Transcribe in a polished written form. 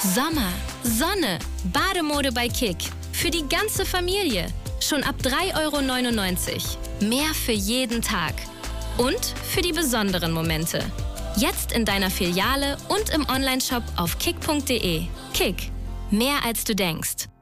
Sommer, Sonne, Bademode bei Kick. Für die ganze Familie. Schon ab 3,99 €. Mehr für jeden Tag. Und für die besonderen Momente. Jetzt in deiner Filiale und im Onlineshop auf kick.de. Kick. Mehr als du denkst.